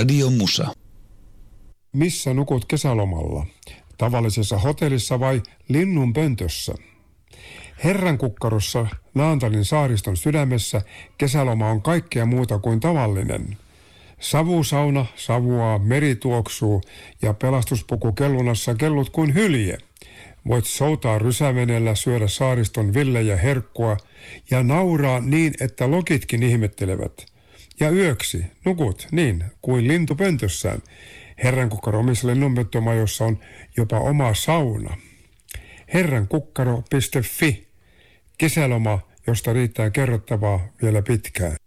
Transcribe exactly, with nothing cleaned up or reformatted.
Radio Musa. Missä nukut kesälomalla? Tavallisessa hotellissa vai linnun pöntössä? Herran kukkarossa Naantalin saariston sydämessä kesäloma on kaikkea muuta kuin tavallinen. Savusauna savuaa, meri tuoksuu ja pelastuspuku kellunassa kellut kuin hylje. Voit soutaa rysävenellä, syödä saariston villejä herkkua ja nauraa niin, että lokitkin ihmettelevät. Ja yöksi nukut niin kuin lintu pöntössään. Herrankukkaro omissa linnunpönttömajoissa on jopa oma sauna. herrankukkaro piste fi. Kesäloma, josta riittää kerrottavaa vielä pitkään.